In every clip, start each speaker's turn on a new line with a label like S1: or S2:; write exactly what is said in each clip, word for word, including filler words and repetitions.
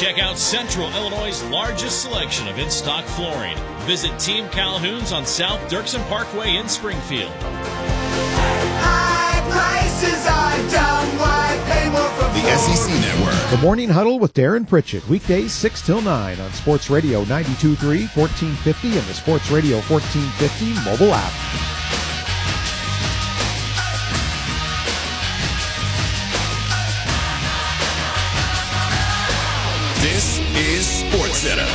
S1: Check out Central Illinois' largest selection of in-stock flooring. Visit Team Calhoun's on South Dirksen Parkway in Springfield.
S2: High prices are dumb. Why pay more for
S3: The S E C Network.
S4: The Morning Huddle with Darren Pritchett. Weekdays six till nine on Sports Radio ninety-two point three, fourteen fifty, and the Sports Radio fourteen fifty mobile app.
S3: This is Sports Center.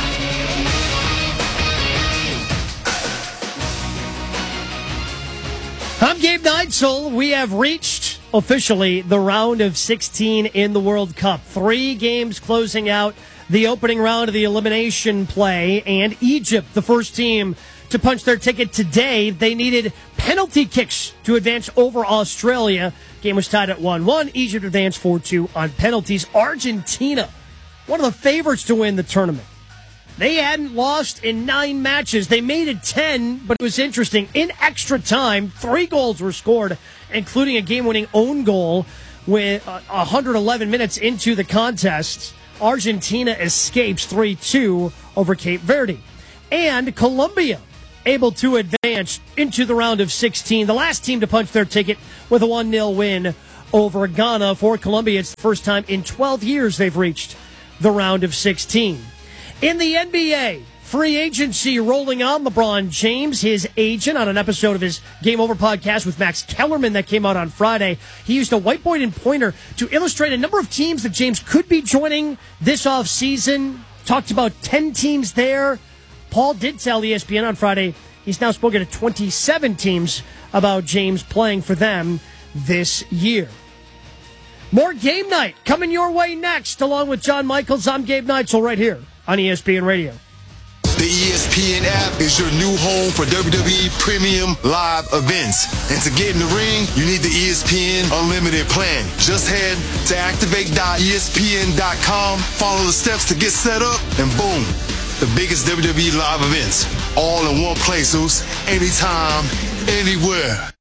S5: I'm Gabe Neitzel. We have reached officially the round of sixteen in the World Cup. Three games closing out the opening round of the elimination play, and Egypt, the first team to punch their ticket today. They needed penalty kicks to advance over Australia. Game was tied at one one. Egypt advanced four two on penalties. Argentina, one of the favorites to win the tournament. They hadn't lost in nine matches. They made it ten, but it was interesting. In extra time, three goals were scored, including a game-winning own goal with one hundred eleven minutes into the contest. Argentina escapes three two over Cape Verde. And Colombia able to advance into the round of sixteen. The last team to punch their ticket with a one nil win over Ghana. For Colombia, it's the first time in twelve years they've reached the round of sixteen. In the N B A, free agency rolling on. LeBron James, his agent, on an episode of his Game Over podcast with Max Kellerman that came out on Friday, he used a whiteboard and pointer to illustrate a number of teams that James could be joining this offseason. Talked about ten teams there. Paul did tell E S P N on Friday he's now spoken to twenty-seven teams about James playing for them this year. More Game Night coming your way next, along with John Michaels. I'm Gabe Neitzel right here on E S P N Radio.
S3: The E S P N app is your new home for W W E Premium Live events. And to get in the ring, you need the E S P N Unlimited plan. Just head to activate dot E S P N dot com, follow the steps to get set up, and boom, the biggest W W E live events, all in one place, Zeus, anytime, anywhere.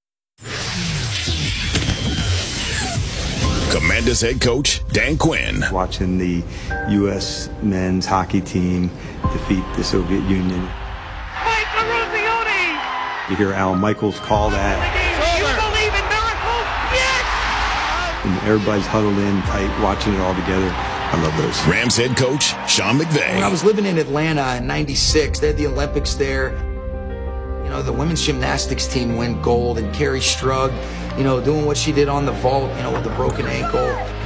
S6: Commanders head coach Dan Quinn.
S7: Watching the U S men's hockey team defeat the Soviet Union.
S8: Mike Eruzione!
S7: You hear Al Michaels call that.
S8: You believe in miracles? Yes!
S7: And everybody's huddled in tight, watching it all together. I love those.
S6: Rams head coach Sean McVay.
S9: When I was living in Atlanta in ninety-six, they had the Olympics there. You know, the women's gymnastics team went gold, and Carrie Strug, you know, doing what she did on the vault, you know, with the broken ankle.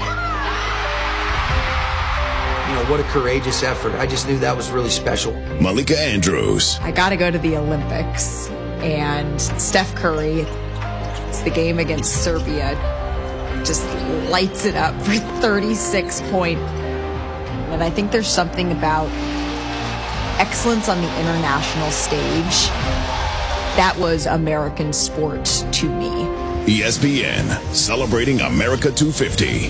S9: You know, what a courageous effort. I just knew that was really special.
S6: Malika Andrews.
S10: I got to go to the Olympics, and Steph Curry, it's the game against Serbia, just lights it up for thirty-six points. And I think there's something about excellence on the international stage. That was American sports to me.
S6: E S P N, celebrating America two fifty.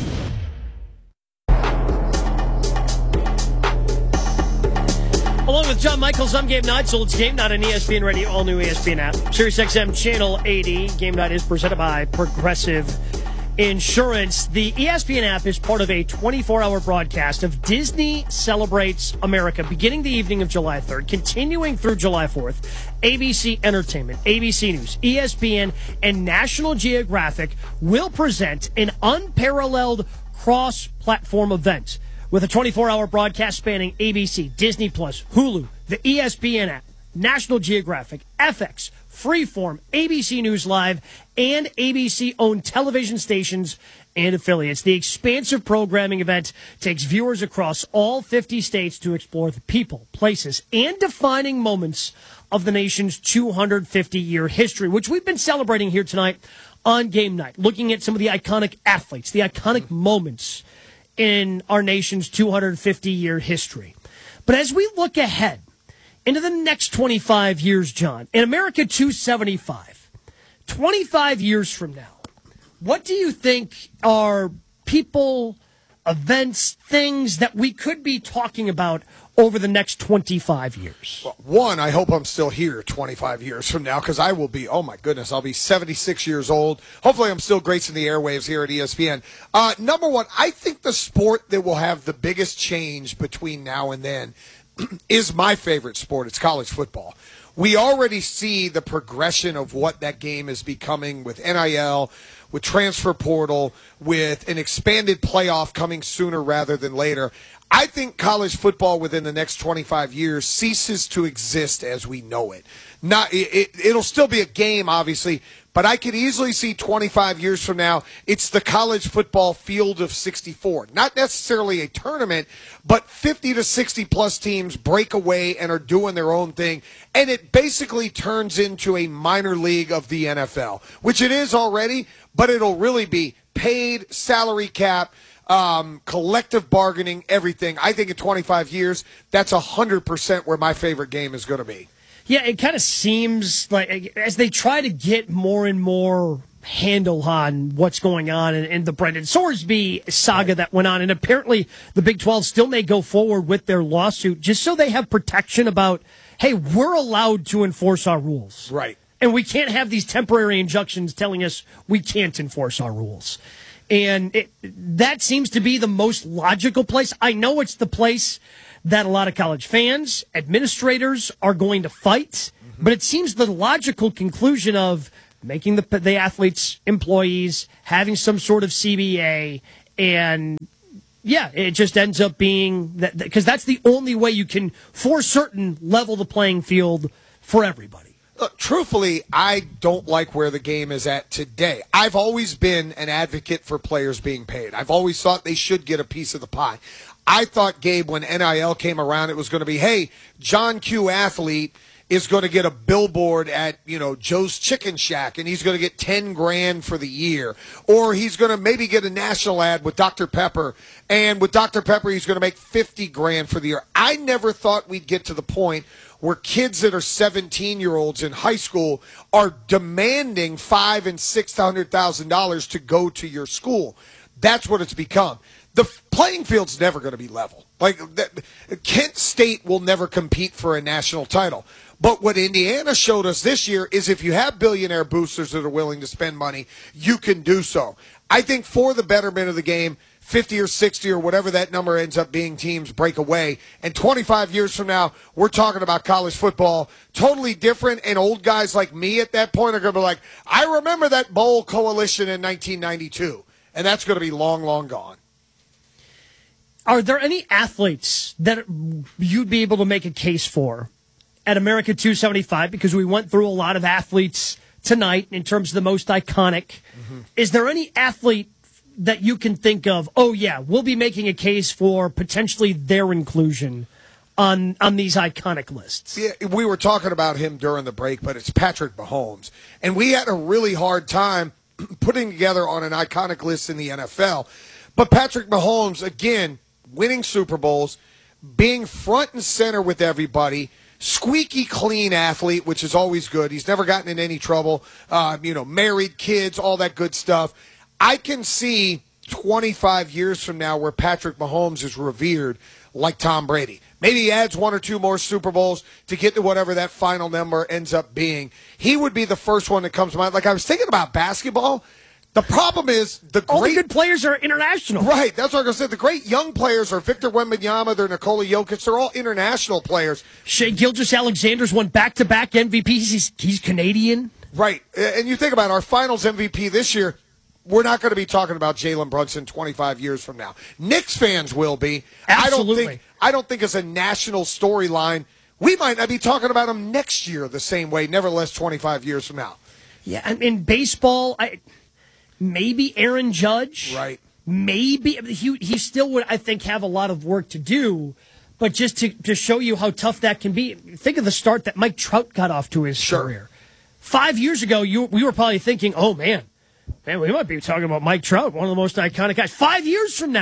S5: Along with John Michaels, I'm Gabe Neitzel. It's Game Night on E S P N Radio, all new E S P N app. Sirius X M Channel eighty. Game Night is presented by Progressive Insurance. The E S P N app is part of a twenty-four hour broadcast of Disney Celebrates America, beginning the evening of July third, continuing through July fourth. A B C Entertainment, A B C News, E S P N, and National Geographic will present an unparalleled cross-platform event with a twenty-four hour broadcast spanning A B C, Disney Plus, Hulu, the E S P N app, National Geographic, F X, Freeform, A B C News Live, and A B C-owned television stations and affiliates. The expansive programming event takes viewers across all fifty states to explore the people, places, and defining moments of the nation's two hundred fifty year history, which we've been celebrating here tonight on Game Night, looking at some of the iconic athletes, the iconic moments in our nation's two hundred fifty year history. But as we look ahead into the next twenty-five years, John, in America two seventy-five, twenty-five years from now, what do you think are people events, things that we could be talking about over the next twenty-five years?
S11: Well, one, I hope I'm still here twenty-five years from now, because I will be, oh my goodness, I'll be seventy-six years old. Hopefully I'm still gracing the airwaves here at E S P N. Uh, number one, I think the sport that will have the biggest change between now and then is my favorite sport. It's college football. We already see the progression of what that game is becoming with N I L, with transfer portal, with an expanded playoff coming sooner rather than later. I think college football within the next twenty-five years ceases to exist as we know it. Not, it, it'll still be a game, obviously, but I could easily see twenty-five years from now, it's the college football field of sixty-four. Not necessarily a tournament, but fifty to sixty plus teams break away and are doing their own thing. And it basically turns into a minor league of the N F L, which it is already, but it'll really be paid, salary cap, um, collective bargaining, everything. I think in twenty-five years, that's one hundred percent where my favorite game is going to be.
S5: Yeah, it kind of seems like as they try to get more and more handle on what's going on in, in the Brendan Sorsby saga that went on, and apparently the Big twelve still may go forward with their lawsuit just so they have protection about, hey, we're allowed to enforce our rules.
S11: Right.
S5: And we can't have these temporary injunctions telling us we can't enforce our rules. And it, that seems to be the most logical place. I know it's the place that a lot of college fans, administrators are going to fight, mm-hmm. but it seems the logical conclusion of making the the athletes employees, having some sort of C B A, and yeah, it just ends up being that because that's the only way you can, for certain, level the playing field for everybody.
S11: Look, truthfully, I don't like where the game is at today. I've always been an advocate for players being paid. I've always thought they should get a piece of the pie. I thought, Gabe, when N I L came around, it was going to be, hey, John Q. athlete is going to get a billboard at, you know, Joe's Chicken Shack, and he's going to get ten grand for the year. Or he's going to maybe get a national ad with Doctor Pepper, and with Doctor Pepper, he's going to make fifty grand for the year. I never thought we'd get to the point where kids that are seventeen-year-olds in high school are demanding five and six hundred thousand dollars to go to your school. That's what it's become. The playing field's never going to be level. Like that, Kent State will never compete for a national title. But what Indiana showed us this year is if you have billionaire boosters that are willing to spend money, you can do so. I think for the betterment of the game, fifty or sixty or whatever that number ends up being, teams break away. And twenty-five years from now, we're talking about college football totally different. And old guys like me at that point are going to be like, I remember that bowl coalition in nineteen ninety-two. And that's going to be long, long gone.
S5: Are there any athletes that you'd be able to make a case for at America two seventy-five? Because we went through a lot of athletes tonight in terms of the most iconic. Mm-hmm. Is there any athlete that you can think of, oh, yeah, we'll be making a case for potentially their inclusion on on these iconic lists?
S11: Yeah, we were talking about him during the break, but it's Patrick Mahomes. And we had a really hard time putting together on an iconic list in the N F L. But Patrick Mahomes, again, winning Super Bowls, being front and center with everybody, squeaky clean athlete, which is always good. He's never gotten in any trouble. Uh, you know, married, kids, all that good stuff. I can see twenty-five years from now where Patrick Mahomes is revered like Tom Brady. Maybe he adds one or two more Super Bowls to get to whatever that final number ends up being. He would be the first one that comes to mind. Like, I was thinking about basketball. The problem is the great...
S5: All the good players are international.
S11: Right, that's what I was going to say. The great young players are Victor Wembanyama, they're Nikola Jokic, they're all international players.
S5: Shai Gilgeous-Alexander's won back-to-back M V Ps. He's, he's Canadian.
S11: Right, and you think about our finals M V P this year, we're not going to be talking about Jalen Brunson twenty-five years from now. Knicks fans will be.
S5: Absolutely.
S11: I don't think, I don't think as a national storyline, we might not be talking about him next year the same way, nevertheless twenty-five years from now.
S5: Yeah, I mean, baseball... I, Maybe Aaron Judge.
S11: Right.
S5: Maybe. He, he still would, I think, have a lot of work to do. But just to, to show you how tough that can be, think of the start that Mike Trout got off to his
S11: sure.
S5: career. Five years ago, you we were probably thinking, oh, man, man, we might be talking about Mike Trout, one of the most iconic guys. Five years from now,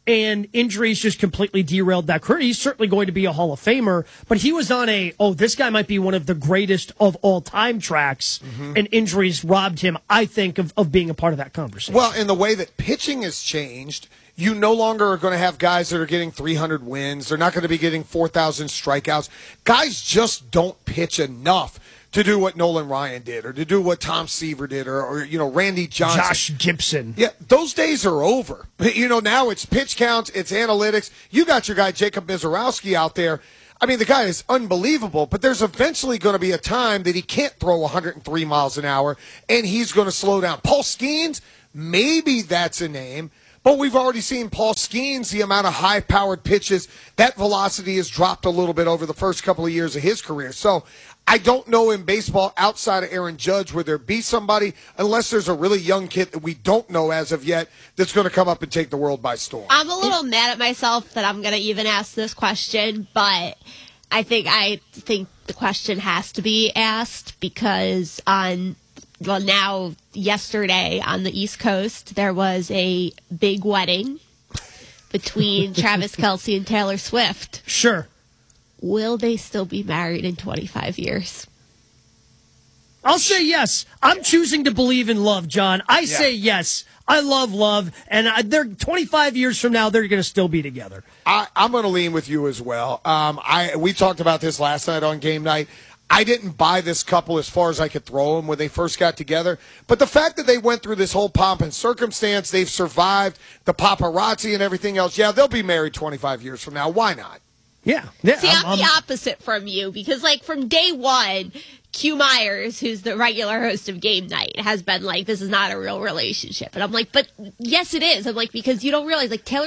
S5: and injuries just completely derailed that career. He's certainly going to be a Hall of Famer, but he was on a, oh, this guy might be one of the greatest of all time tracks, mm-hmm. and injuries robbed him, I think, of, of being a part of that conversation.
S11: Well, in the way that pitching has changed, you no longer are going to have guys that are getting three hundred wins. They're not going to be getting four thousand strikeouts. Guys just don't pitch enough to do what Nolan Ryan did, or to do what Tom Seaver did, or, or you know, Randy Johnson.
S5: Josh Gibson.
S11: Yeah, those days are over. You know, now it's pitch counts, it's analytics. You got your guy Jacob Mizorowski out there. I mean, the guy is unbelievable, but there's eventually going to be a time that he can't throw one hundred three miles an hour, and he's going to slow down. Paul Skeens, maybe that's a name. But we've already seen Paul Skeens, the amount of high-powered pitches, that velocity has dropped a little bit over the first couple of years of his career. So I don't know in baseball outside of Aaron Judge where there be somebody, unless there's a really young kid that we don't know as of yet that's going to come up and take the world by storm.
S12: I'm a little mad at myself that I'm going to even ask this question, but I think I think the question has to be asked because on well now yesterday on the East Coast there was a big wedding between Travis Kelce and Taylor Swift.
S5: Sure.
S12: Will they still be married in twenty-five years?
S5: I'll say yes. I'm choosing to believe in love, John. I yeah. say yes. I love love, and I, they're twenty-five years from now, they're going to still be together.
S11: I, I'm going to lean with you as well. Um, I we talked about this last night on Game Night. I didn't buy this couple as far as I could throw them when they first got together. But the fact that they went through this whole pomp and circumstance, they've survived the paparazzi and everything else, yeah, they'll be married twenty-five years from now. Why not?
S5: Yeah. yeah
S12: See, I'm, I'm the opposite from you because, like, from day one, Q Myers, who's the regular host of Game Night, has been like, this is not a real relationship. And I'm like, but yes, it is. I'm like, because you don't realize, like, Taylor